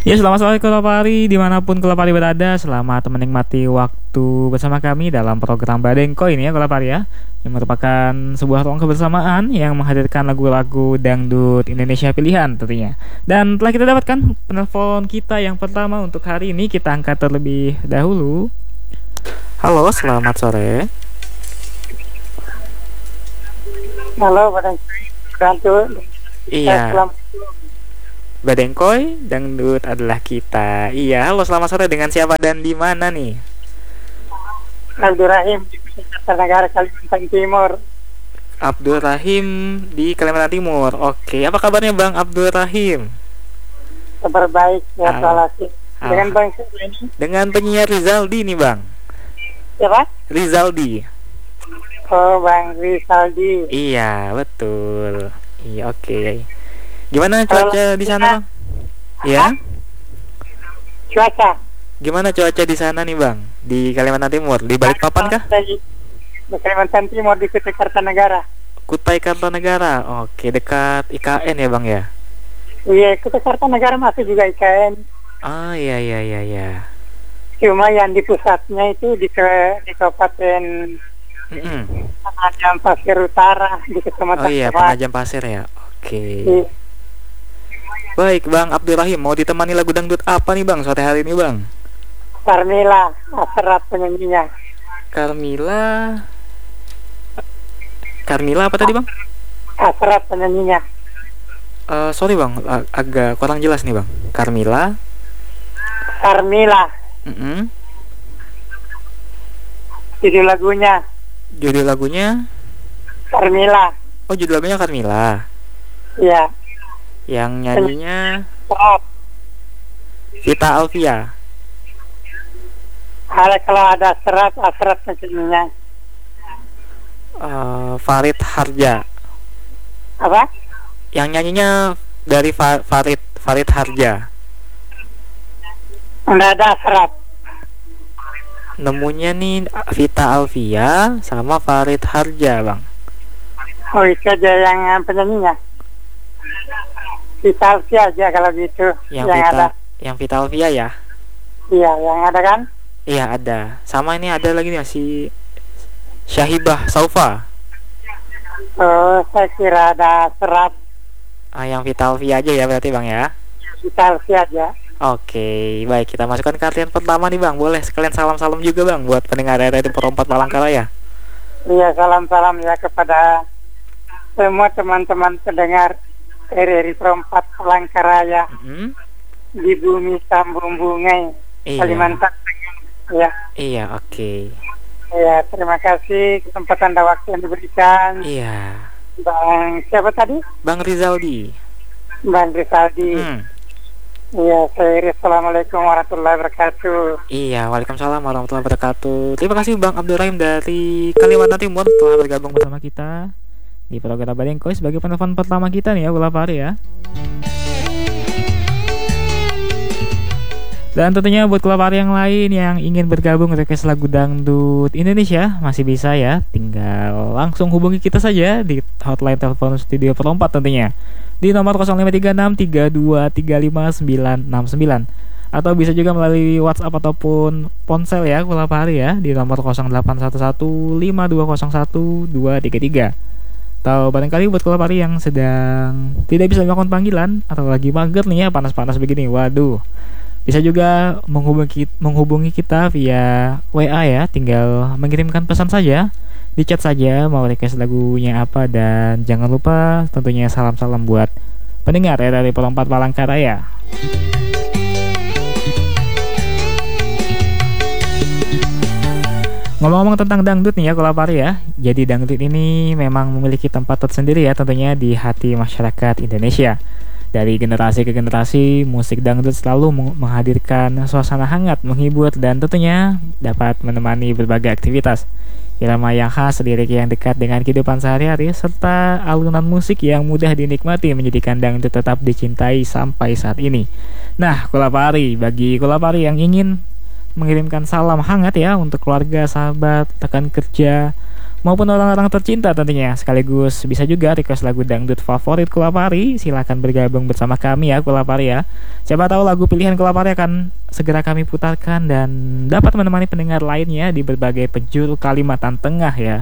Ya, selamat sore Kelopari dimanapun Kelopari berada. Selamat menikmati waktu bersama kami dalam program Badengko ini ya Kelopari ya, yang merupakan sebuah ruang kebersamaan yang menghadirkan lagu-lagu dangdut Indonesia pilihan tentunya. Dan telah kita dapatkan penelpon kita yang pertama untuk hari ini. Kita angkat terlebih dahulu. Halo, selamat sore. Halo, Bantu. Iya, Badengkoy dangdut adalah kita. Iya, halo, selamat sore, dengan siapa dan di mana nih? Abdul Rahim di Kartanegara, Kalimantan Timur. Abdul Rahim di Kalimantan Timur. Oke, apa kabarnya Bang Abdul Rahim? Kabar baik ya, Salasi. Dengan Bang ini. Dengan penyiar Rizaldi nih Bang. Siapa? Rizaldi. Oh, Bang Rizaldi. Iya, betul. Iya, oke. Gimana cuaca di sana, Bang? Ya? Cuaca. Gimana cuaca di sana nih, Bang? Di Kalimantan Timur, di Balikpapan kah? Di Kalimantan Timur, di Kutai Kartanegara. Kutai Kartanegara. Oke, dekat IKN ya, Bang ya? Iya, Kutai Kartanegara masih juga IKN. Ah, iya iya iya iya. Cuma yang di pusatnya itu di Kabupaten Penajam Pasir Utara, di Kecamatan. Oh iya, Penajam Pasir ya. Oke. Iya. Baik, Bang Abdul Rahim, mau ditemani lagu dangdut apa nih Bang sore hari ini Bang? Carmila, Asrat penyanyinya. Carmila apa tadi Bang? Asrat penyanyinya. Sorry Bang, agak kurang jelas nih Bang. Carmila. Judul lagunya Carmila. Oh, judul lagunya Carmila. Iya. Yang nyanyinya Oh, Vita Alvia. kalau ada Asrat penyanyinya. Farid Harja. Apa? Yang nyanyinya dari Farid Harja. Enggak ada Asrat. Nemunya nih Vita Alvia sama Farid Harja Bang. Oh, itu aja yang penyanyinya. Vita Alvia aja kalau gitu. Yang Vita Alvia ya? Iya, yang ada kan? Iya, ada. Sama ini ada lagi nih si Syahibah Saufa. Oh, saya kira ada Asrat. Yang Vita Alvia aja ya berarti Bang ya? Vita Alvia aja. Oke, baik, kita masukkan ke artian pertama nih Bang. Boleh sekalian salam-salam juga Bang buat pendengar Radio Perempat Palangkaraya. Iya, salam-salam ya kepada semua teman-teman pendengar RRI Perempat Palangkaraya di bumi Sambung Bungai, Iya. Kalimantan Tengah. Ya. Iya, oke. Ya, terima kasih kesempatan dan waktu yang diberikan. Iya. Bang siapa tadi? Bang Rizaldi. Bang Rizaldi. Iya, saya Assalamualaikum warahmatullahi wabarakatuh. Iya, waalaikumsalam warahmatullahi wabarakatuh. Terima kasih Bang Abdul Rahim dari Kalimantan Timur telah bergabung bersama kita di program Badengkoy sebagai penelpon pertama kita nih ya, Gulapari ya. Dan tentunya buat Gulapari yang lain yang ingin bergabung request lagu dangdut Indonesia masih bisa ya, tinggal langsung hubungi kita saja di hotline telepon studio Perempat tentunya di nomor 0536323599 atau bisa juga melalui WhatsApp ataupun ponsel ya Gulapari ya di nomor 081152012333. Atau barangkali buat Gulapari yang sedang tidak bisa melakukan panggilan atau lagi mager nih ya, panas-panas begini, waduh, bisa juga menghubungi kita via WA ya, tinggal mengirimkan pesan saja, di chat saja mau request lagunya apa, dan jangan lupa tentunya salam-salam buat pendengar ya dari Perempat Palangkaraya. Ngomong-ngomong tentang dangdut nih ya Gulapari ya, jadi dangdut ini memang memiliki tempat tersendiri ya tentunya di hati masyarakat Indonesia. Dari generasi ke generasi, musik dangdut selalu menghadirkan suasana hangat, menghibur, dan tentunya dapat menemani berbagai aktivitas. Irama yang khas, lirik yang dekat dengan kehidupan sehari-hari, serta alunan musik yang mudah dinikmati menjadikan dangdut tetap dicintai sampai saat ini. Nah, bagi Gulapari yang ingin mengirimkan salam hangat ya untuk keluarga, sahabat, rekan kerja, maupun orang-orang tercinta tentunya. Sekaligus bisa juga request lagu dangdut favorit Kulapari. Silahkan bergabung bersama kami ya Kulapari ya. Siapa tahu lagu pilihan Kulapari akan segera kami putarkan dan dapat menemani pendengar lainnya di berbagai penjuru Kalimantan Tengah ya.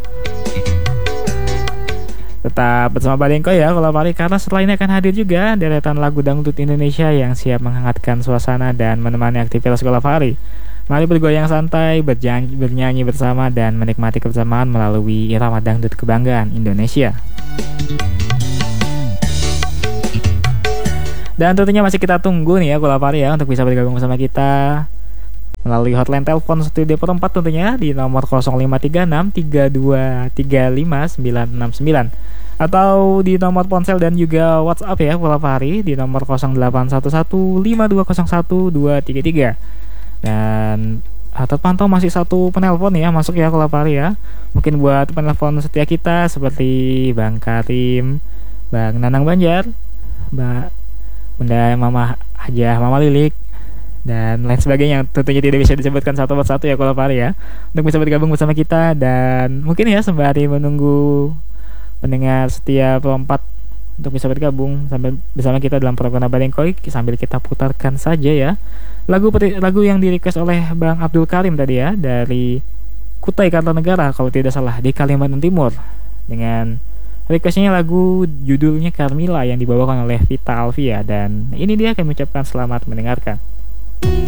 Tetap bersama Badengko ya Kulapari, karena setelah ini akan hadir juga deretan lagu dangdut Indonesia yang siap menghangatkan suasana dan menemani aktivitas Kulapari. Mari bergoyang santai, bernyanyi bersama dan menikmati kebersamaan melalui irama dangdut kebanggaan Indonesia. Dan tentunya masih kita tunggu nih ya Kulapari ya untuk bisa bergabung bersama kita melalui hotline telepon Studio Per 4 tentunya di nomor 0536 3235 969 atau di nomor ponsel dan juga WhatsApp ya Kulapari di nomor 0811 5201 233. Dan terpantau masih satu penelpon ya masuk ya Kulapari ya. Mungkin buat penelpon setia kita seperti Bang Karim, Bang Nanang Banjar, Mbak Bunda Mama Hajah Mama Lilik dan lain sebagainya, tentunya tidak bisa disebutkan satu persatu ya Kulapari ya, untuk bisa bergabung bersama kita. Dan mungkin ya sembari menunggu pendengar setia Perempat untuk bisa bergabung sambil bersama kita dalam program Badengkoi, sambil kita putarkan saja ya lagu yang di request oleh Bang Abdul Karim tadi ya, dari Kutai Kartanegara kalau tidak salah di Kalimantan Timur, dengan requestnya lagu judulnya Carmila yang dibawakan oleh Vita Alvia. Dan ini dia, kami ucapkan selamat mendengarkan.